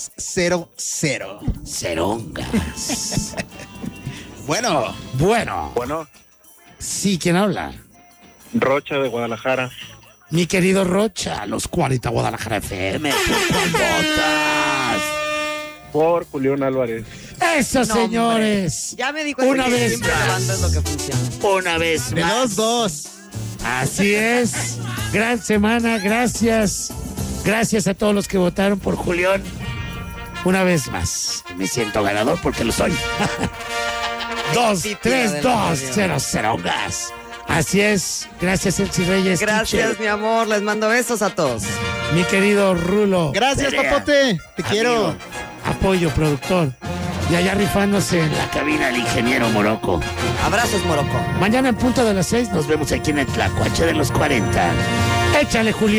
00. Cerongas. Bueno. Bueno, Sí, ¿quién habla? Rocha de Guadalajara. Mi querido Rocha, los 40 Guadalajara FM. ¿Por cuál votas? Por Julián Álvarez. Eso, No, señores. hombre. Ya me di cuenta Una que vez siempre la más. banda es lo que funciona. Una vez De más. los dos. Así es. Gran semana, gracias. Gracias a todos los que votaron por Julián. Una vez más. Me siento ganador porque lo soy. 2, 3, 2, 0, 0 gas. Así es. Gracias, Elsie Reyes. Gracias, teacher. mi amor. Les mando besos a todos. Mi querido Rulo. Gracias, Perea. papote. Te quiero. Amigo, apoyo, productor. Y allá rifándose en la cabina el ingeniero Morocco. Abrazos, Morocco. Mañana en punto de las 6 nos vemos aquí en el Tlacuache de los 40. Échale, Julio.